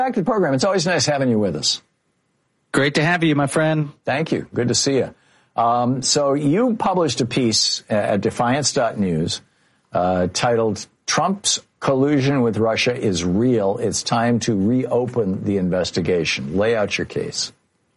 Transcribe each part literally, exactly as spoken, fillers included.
Back to the program. It's always nice having you with us. Great to have you, my friend. Thank you. Good to see you. Um, so you published a piece at Defiance dot news uh, titled Trump's collusion with Russia is real. It's time to reopen the investigation. Lay out your case.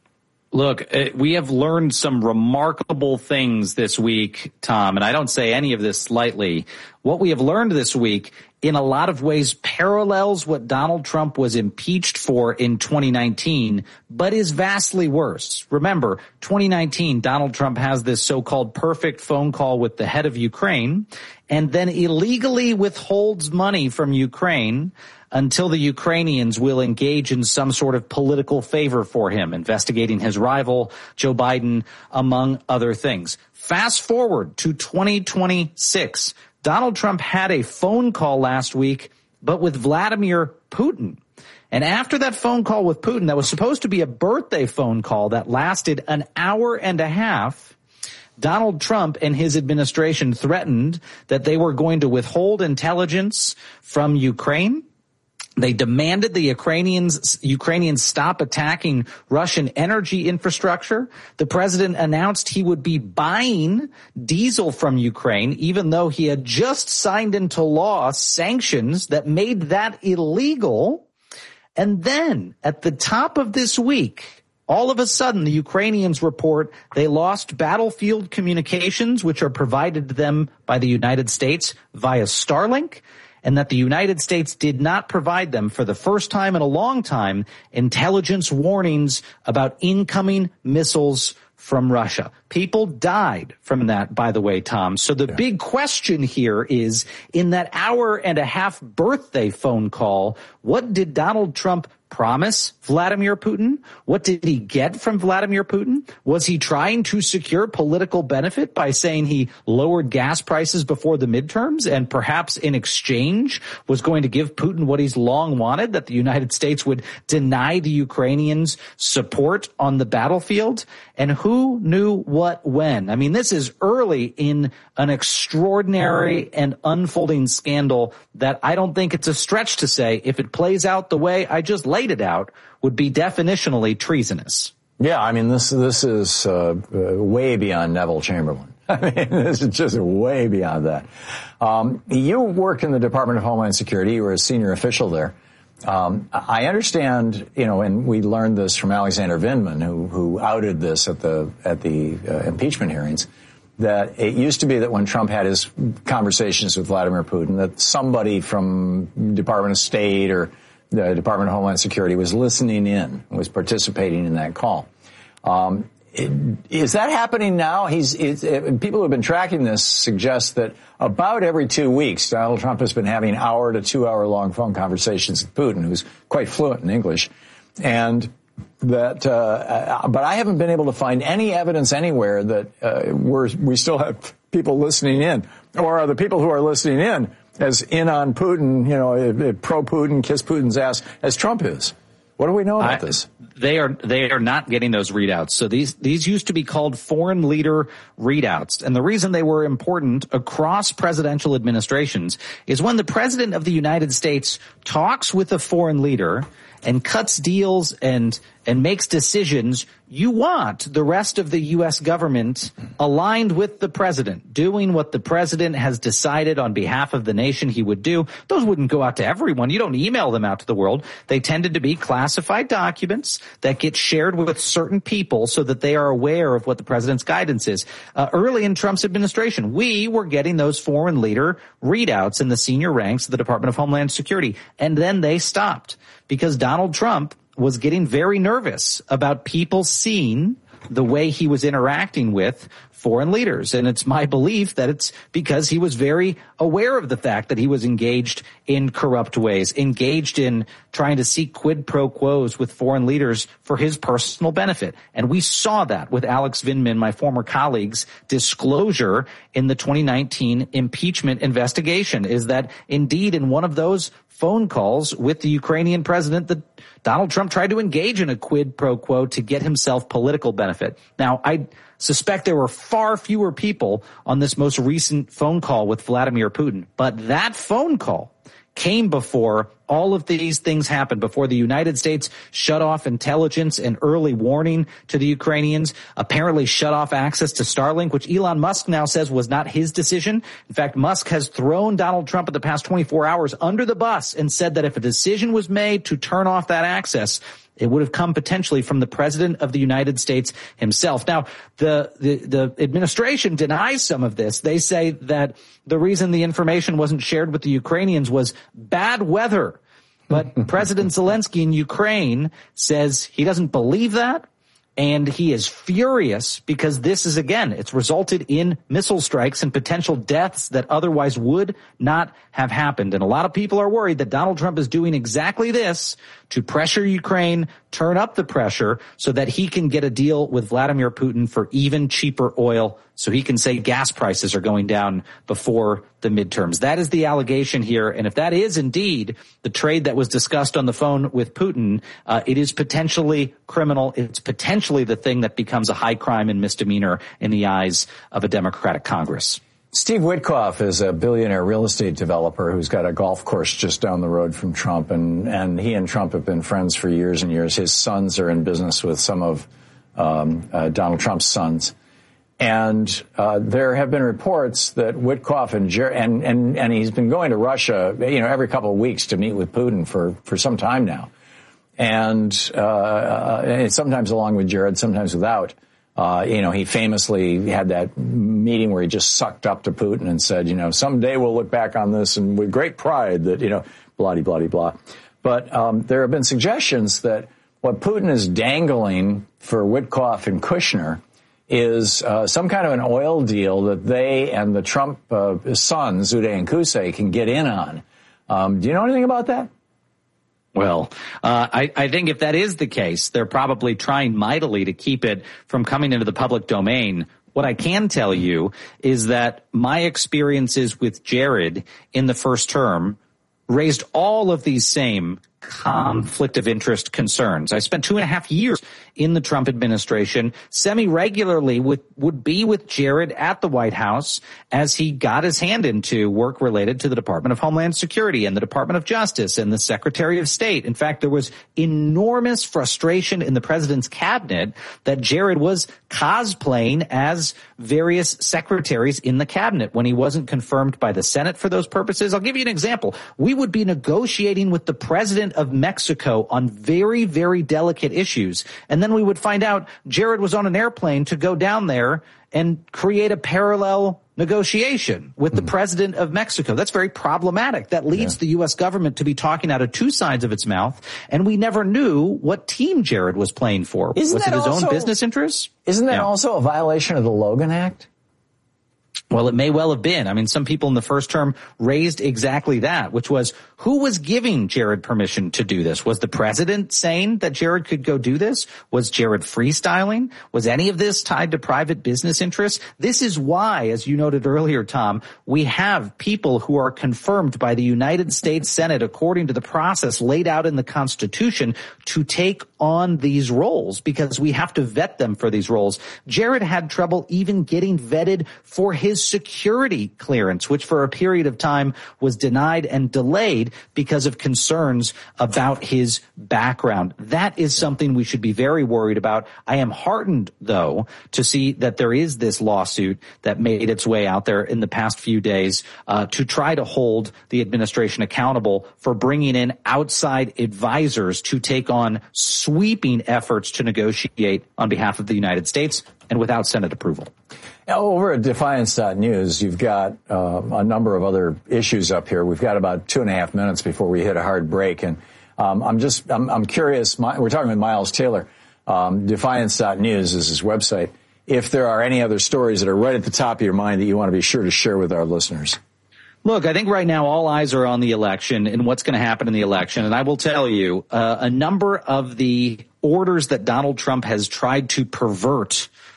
Look, we have learned some remarkable things this week, Tom, and I don't say any of this lightly. What we have learned this week, in a lot of ways, parallels what Donald Trump was impeached for in twenty nineteen, but is vastly worse. Remember, twenty nineteen, Donald Trump has this so-called perfect phone call with the head of Ukraine, and then illegally withholds money from Ukraine until the Ukrainians will engage in some sort of political favor for him, investigating his rival, Joe Biden, among other things. Fast forward to twenty twenty-six. Donald Trump had a phone call last week, but with Vladimir Putin. And after that phone call with Putin, that was supposed to be a birthday phone call that lasted an hour and a half, Donald Trump and his administration threatened that they were going to withhold intelligence from Ukraine. They demanded the Ukrainians, Ukrainians stop attacking Russian energy infrastructure. The president announced he would be buying diesel from Ukraine, even though he had just signed into law sanctions that made that illegal. And then at the top of this week, all of a sudden, the Ukrainians report they lost battlefield communications, which are provided to them by the United States via Starlink, and that the United States did not provide them, for the first time in a long time, intelligence warnings about incoming missiles from Russia. People died from that, by the way, Tom. So the yeah. big question here is, in that hour and a half birthday phone call, what did Donald Trump promise Vladimir Putin? What did he get from Vladimir Putin? Was he trying to secure political benefit by saying he lowered gas prices before the midterms and perhaps in exchange was going to give Putin what he's long wanted, that the United States would deny the Ukrainians support on the battlefield? And who knew what when? I mean, this is early in an extraordinary and unfolding scandal that I don't think it's a stretch to say, if it plays out the way I just laid it out, would be definitionally treasonous. Yeah, I mean, this this is uh, way beyond Neville Chamberlain. I mean, this is just way beyond that. Um, you work in the Department of Homeland Security. You were a senior official there. Um, I understand, you know, and we learned this from Alexander Vindman, who who outed this at the at the uh, impeachment hearings, that it used to be that when Trump had his conversations with Vladimir Putin, that somebody from Department of State or the Department of Homeland Security was listening in, was participating in that call. Um, it, is that happening now? He's it, it, people who have been tracking this suggest that about every two weeks, Donald Trump has been having hour to two hour long phone conversations with Putin, who's quite fluent in English, and that. Uh, but I haven't been able to find any evidence anywhere that uh, we're we still have people listening in, or are the people who are listening in as in on Putin, you know, pro-Putin, kiss Putin's ass, as Trump is? What do we know about I, this? They are they are not getting those readouts. So these these used to be called foreign leader readouts. And the reason they were important across presidential administrations is when the president of the United States talks with a foreign leader and cuts deals and and makes decisions, you want the rest of the U S government aligned with the president, doing what the president has decided on behalf of the nation he would do. Those wouldn't go out to everyone. You don't email them out to the world. They tended to be classified documents that get shared with certain people so that they are aware of what the president's guidance is. Uh, early in Trump's administration, we were getting those foreign leader readouts in the senior ranks of the Department of Homeland Security, and then they stopped because Donald Trump was getting very nervous about people seeing the way he was interacting with foreign leaders. And it's my belief that it's because he was very aware of the fact that he was engaged in corrupt ways, engaged in trying to seek quid pro quos with foreign leaders for his personal benefit. And we saw that with Alex Vindman, my former colleague's disclosure in the twenty nineteen impeachment investigation, is that indeed in one of those phone calls with the Ukrainian president, that Donald Trump tried to engage in a quid pro quo to get himself political benefit. Now, I suspect there were far fewer people on this most recent phone call with Vladimir Putin, but that phone call came before all of these things happened before the United States shut off intelligence and early warning to the Ukrainians, apparently shut off access to Starlink, which Elon Musk now says was not his decision. In fact, Musk has thrown Donald Trump in the past twenty-four hours under the bus and said that if a decision was made to turn off that access, it would have come potentially from the president of the United States himself. Now, the, the, the administration denies some of this. They say that the reason the information wasn't shared with the Ukrainians was bad weather. But President Zelensky in Ukraine says he doesn't believe that. And he is furious because this is, again, it's resulted in missile strikes and potential deaths that otherwise would not have happened. And a lot of people are worried that Donald Trump is doing exactly this to pressure Ukraine, turn up the pressure so that he can get a deal with Vladimir Putin for even cheaper oil, so he can say gas prices are going down before the midterms. That is the allegation here. And if that is indeed the trade that was discussed on the phone with Putin, uh, it is potentially criminal. It's potentially the thing that becomes a high crime and misdemeanor in the eyes of a Democratic Congress. Steve Witkoff is a billionaire real estate developer who's got a golf course just down the road from Trump, and, and he and Trump have been friends for years and years. His sons are in business with some of um, uh, Donald Trump's sons. And uh, there have been reports that Witkoff and, Jer- and and and he's been going to Russia, you know, every couple of weeks to meet with Putin for, for some time now, and, uh, and sometimes along with Jared, sometimes without. Uh, you know, he famously had that meeting where he just sucked up to Putin and said, you know, someday we'll look back on this and with great pride that, you know, blah, blah, blah, blah. But um, there have been suggestions that what Putin is dangling for Witkoff and Kushner is uh, some kind of an oil deal that they and the Trump uh, sons, Uday and Qusay, can get in on. Um, do you know anything about that? Well, uh, I, I think if that is the case, they're probably trying mightily to keep it from coming into the public domain. What I can tell you is that my experiences with Jared in the first term raised all of these same conflict of interest concerns. I spent two and a half years in the Trump administration, semi-regularly with, would be with Jared at the White House as he got his hand into work related to the Department of Homeland Security and the Department of Justice and the Secretary of State. In fact, there was enormous frustration in the president's cabinet that Jared was cosplaying as various secretaries in the cabinet when he wasn't confirmed by the Senate for those purposes. I'll give you an example. We would be negotiating with the president of Mexico on very, very delicate issues. And then we would find out Jared was on an airplane to go down there and create a parallel negotiation with mm. the president of Mexico. That's very problematic. That leads yeah. the U S government to be talking out of two sides of its mouth. And we never knew what team Jared was playing for. Isn't was it his also, own business interests? Isn't that yeah. also a violation of the Logan Act? Well, it may well have been. I mean, some people in the first term raised exactly that, which was who was giving Jared permission to do this? Was the president saying that Jared could go do this? Was Jared freestyling? Was any of this tied to private business interests? This is why, as you noted earlier, Tom, we have people who are confirmed by the United States Senate according to the process laid out in the Constitution to take on these roles because we have to vet them for these roles. Jared had trouble even getting vetted for his security clearance, which for a period of time was denied and delayed because of concerns about his background. That is something we should be very worried about. I am heartened, though, to see that there is this lawsuit that made its way out there in the past few days uh, to try to hold the administration accountable for bringing in outside advisors to take on sweeping efforts to negotiate on behalf of the United States and without Senate approval. Over at Defiance dot news, you've got uh, a number of other issues up here. We've got about two and a half minutes before we hit a hard break. And um, I'm just, I'm, I'm curious, my, we're talking with Miles Taylor. Um, Defiance dot news is his website. If there are any other stories that are right at the top of your mind that you want to be sure to share with our listeners. Look, I think right now all eyes are on the election and what's going to happen in the election. And I will tell you, uh, a number of the orders that Donald Trump has tried to pervert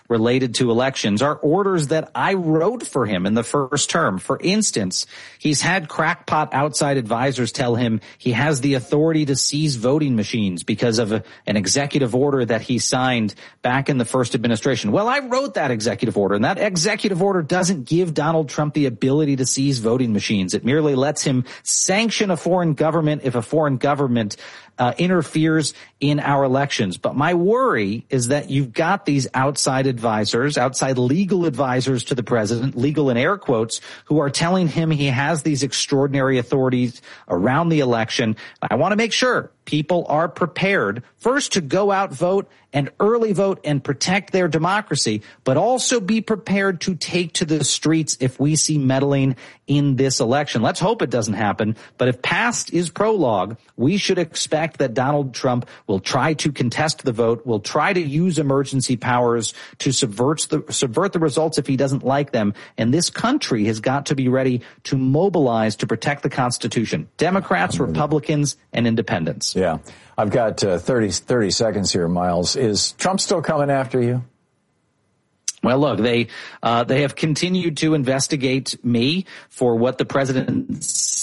related to elections are orders that I wrote for him in the first term. For instance, he's had crackpot outside advisors tell him he has the authority to seize voting machines because of a, an executive order that he signed back in the first administration. Well, I wrote that executive order, and that executive order doesn't give Donald Trump the ability to seize voting machines. It merely lets him sanction a foreign government if a foreign government Uh, interferes in our elections. But my worry is that you've got these outside advisors, outside legal advisors to the president, legal in air quotes, who are telling him he has these extraordinary authorities around the election. I want to make sure people are prepared first to go out, vote, and early vote and protect their democracy, but also be prepared to take to the streets if we see meddling in this election. Let's hope it doesn't happen. But if past is prologue, we should expect that Donald Trump will try to contest the vote, will try to use emergency powers to subvert the, subvert the results if he doesn't like them. And this country has got to be ready to mobilize to protect the Constitution. Democrats, Republicans, and independents. Yeah. I've got uh, thirty, thirty seconds here, Miles. Is Trump still coming after you? Well, look, they uh, they have continued to investigate me for what the president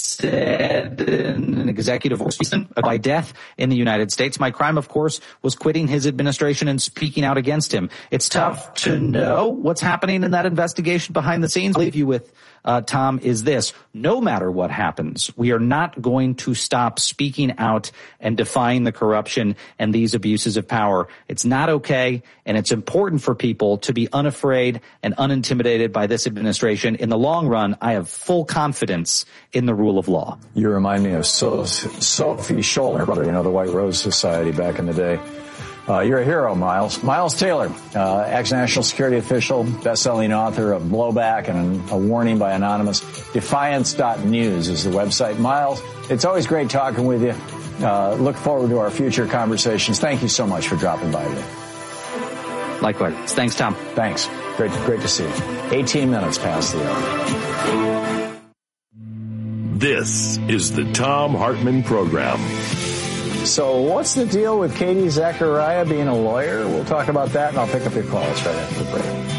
said in an executive order by death in the United States. My crime, of course, was quitting his administration and speaking out against him. It's tough to know what's happening in that investigation behind the scenes. I'll leave you with, uh, Tom, is this. No matter what happens, we are not going to stop speaking out and defying the corruption and these abuses of power. It's not okay, and it's important for people to be unafraid and unintimidated by this administration. In the long run, I have full confidence in the rule of law. You remind me of so- Sophie Scholler, brother, you know, the White Rose Society back in the day. Uh, you're a hero, Miles. Miles Taylor, uh, ex-national security official, best-selling author of Blowback and a Warning by Anonymous. Defiance dot news is the website. Miles, it's always great talking with you. Uh, look forward to our future conversations. Thank you so much for dropping by today. Likewise. Thanks, Tom. Thanks. Great, great to see you. eighteen minutes past the hour. This is the Thom Hartmann Program. So what's the deal with Katie Zachariah being a lawyer? We'll talk about that, and I'll pick up your calls right after the break.